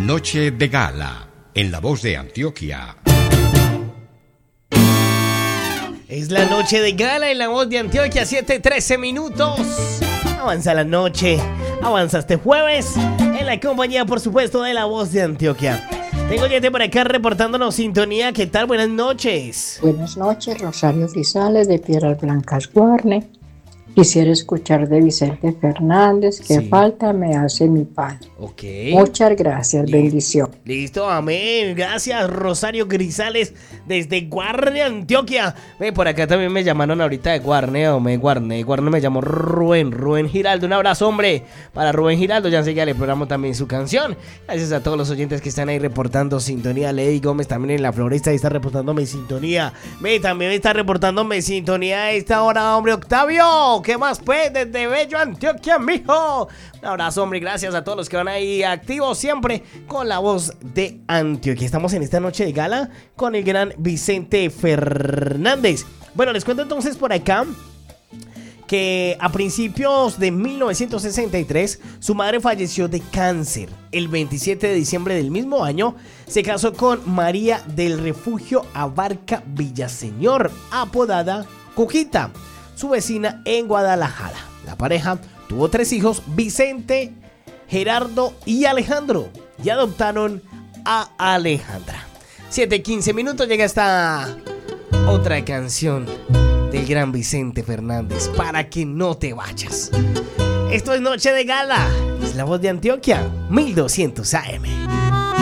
Noche de Gala, en La Voz de Antioquia. Es la Noche de Gala en La Voz de Antioquia, 7:13 minutos. Avanza la noche, avanza este jueves, en la compañía, por supuesto, de La Voz de Antioquia. Tengo gente por acá reportándonos sintonía. ¿Qué tal? Buenas noches. Buenas noches, Rosario Grisales de Piedras Blancas, Guarne. Quisiera escuchar de Vicente Fernández, ¿qué falta me hace mi padre? Ok. Muchas gracias, bendición. Listo, amén. Gracias, Rosario Grisales, desde Guarne, Antioquia. Ve, por acá también me llamaron ahorita de Guarne, Guarne me llamó Rubén Giraldo. Un abrazo, hombre, para Rubén Giraldo. Ya enseguida le programo también su canción. Gracias a todos los oyentes que están ahí reportando sintonía. Lady Gómez también en La Floresta está reportándome sintonía. Ve, también está reportándome sintonía a esta hora, hombre, Octavio. ¿Qué más, pues? Desde Bello, Antioquia, mijo. Un abrazo, hombre, gracias a todos los que van ahí activos siempre con La Voz de Antioquia. Estamos en esta noche de gala con el gran Vicente Fernández. Bueno, les cuento entonces por acá que a principios de 1963 su madre falleció de cáncer. El 27 de diciembre del mismo año se casó con María del Refugio Abarca Villaseñor, apodada Cuquita, su vecina en Guadalajara. La pareja tuvo 3 hijos, Vicente, Gerardo y Alejandro, y adoptaron a Alejandra. 7:15 minutos, llega esta otra canción del gran Vicente Fernández, para que no te vayas. Esto es Noche de Gala, es La Voz de Antioquia, 1200 AM.